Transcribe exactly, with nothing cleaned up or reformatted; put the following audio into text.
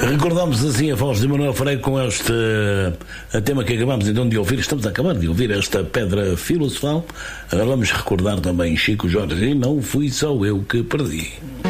Recordamos assim a voz de Manuel Freire com este a tema que acabamos então de ouvir. Estamos a acabar de ouvir esta pedra filosofal. Agora vamos recordar também Chico Jorge, e não fui só eu que perdi.